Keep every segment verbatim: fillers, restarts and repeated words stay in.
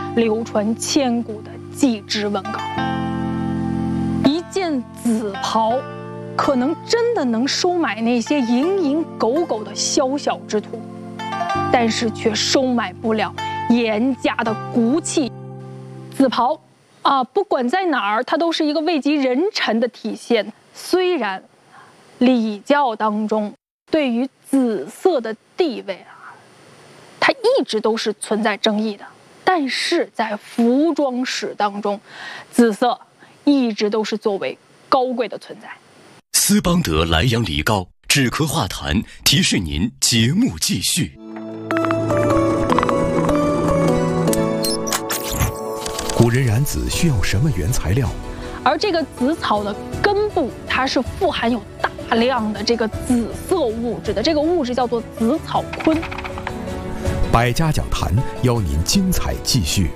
流传千古的祭侄文稿。一件紫袍，可能真的能收买那些蝇营狗苟的宵小之徒，但是却收买不了严家的骨气。紫袍啊，不管在哪儿，它都是一个位极人臣的体现。虽然礼教当中对于紫色的地位啊，它一直都是存在争议的，但是在服装史当中，紫色一直都是作为高贵的存在。 斯邦德莱阳梨膏止咳化痰，提示您节目继续。 古人染紫需要什么原材料？ 而这个紫草的根部，它是富含有大量的这个紫色物质的，这个物质叫做紫草醌。 百家讲坛邀您精彩继续。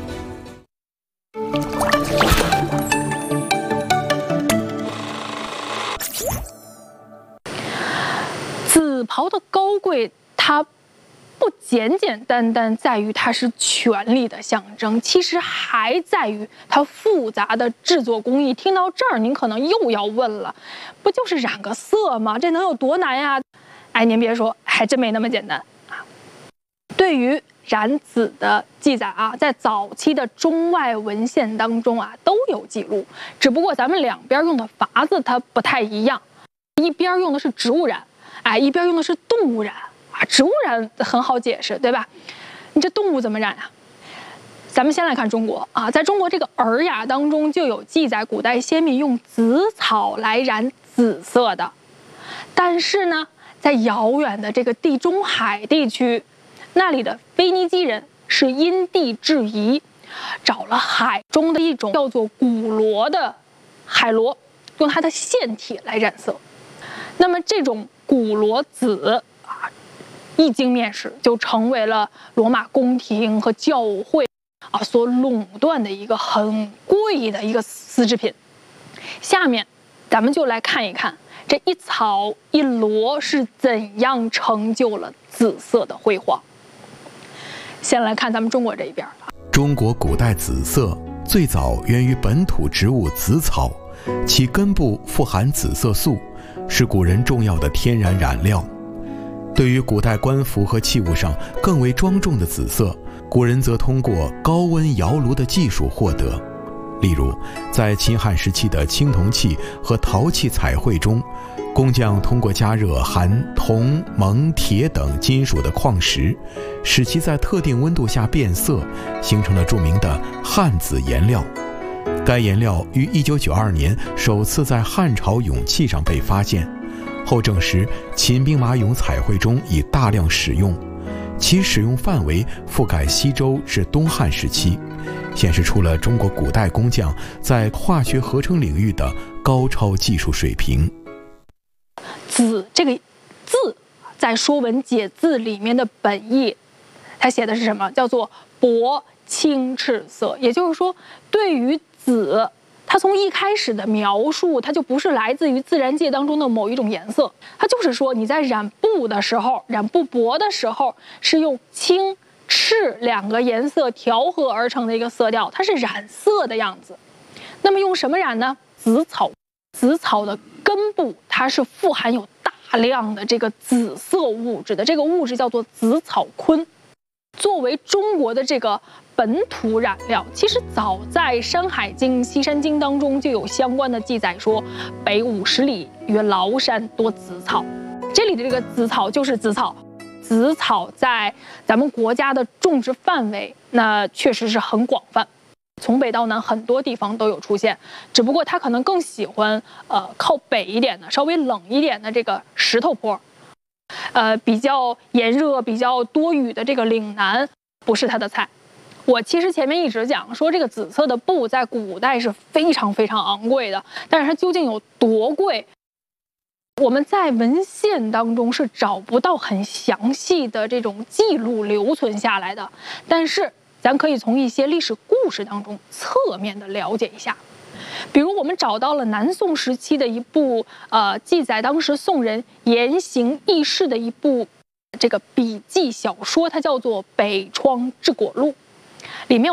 紫袍的高贵，它不简简单单在于它是权力的象征，其实还在于它复杂的制作工艺。听到这儿，您可能又要问了，不就是染个色吗？这能有多难呀？哎，您别说，还真没那么简单啊。对于染紫的记载啊，在早期的中外文献当中啊都有记录，只不过咱们两边用的法子它不太一样，一边用的是植物染，哎，一边用的是动物染。啊，植物染很好解释，对吧？你这动物怎么染啊？咱们先来看中国啊，在中国这个《尔雅》当中就有记载，古代先民用紫草来染紫色的。但是呢，在遥远的这个地中海地区，那里的腓尼基人是因地制宜，找了海中的一种叫做古螺的海螺，用它的腺体来染色。那么这种古螺紫一经面世，就成为了罗马宫廷和教会啊所垄断的一个很贵的一个丝织品。下面咱们就来看一看这一草一螺是怎样成就了紫色的辉煌。先来看咱们中国这一边， 中国古代紫色最早源于本土植物紫草，其根部富含紫色素，是古人重要的天然染料。对于古代官服和器物上更为庄重的紫色，古人则通过高温窑炉的技术获得。例如，在秦汉时期的青铜器和陶器彩绘中，工匠通过加热含铜、锰、铁等金属的矿石，使其在特定温度下变色，形成了著名的汉紫颜料。该颜料于一九九二年首次在汉朝俑器上被发现，后证实秦兵马俑彩绘中已大量使用，其使用范围覆盖西周至东汉时期，显示出了中国古代工匠在化学合成领域的高超技术水平。 紫这个字在《说文解字》里面的本意，它写的是什么？叫做薄青赤色，也就是说，对于紫，它从一开始的描述，它就不是来自于自然界当中的某一种颜色，它就是说你在染布的时候，染布帛的时候，是用青、赤两个颜色调和而成的一个色调，它是染色的样子。那么用什么染呢？紫草，紫草的根部它是富含有大量的这个紫色物质的，这个物质叫做紫草醌。作为中国的这个本土染料，其实早在《山海经》《西山经》当中就有相关的记载，说北五十里曰崂山多紫草。这里的这个紫草就是紫草，紫草在咱们国家的种植范围，那确实是很广泛，从北到南很多地方都有出现。只不过它可能更喜欢呃靠北一点的、稍微冷一点的这个石头坡。呃，比较炎热、比较多雨的这个岭南不是它的菜。我其实前面一直讲说，这个紫色的布在古代是非常非常昂贵的，但是它究竟有多贵，我们在文献当中是找不到很详细的这种记录留存下来的。但是咱可以从一些历史故事当中侧面的了解一下。比如我们找到了南宋时期的一部呃记载当时宋人言行轶事的一部这个笔记小说，它叫做《北窗治果录》，里面有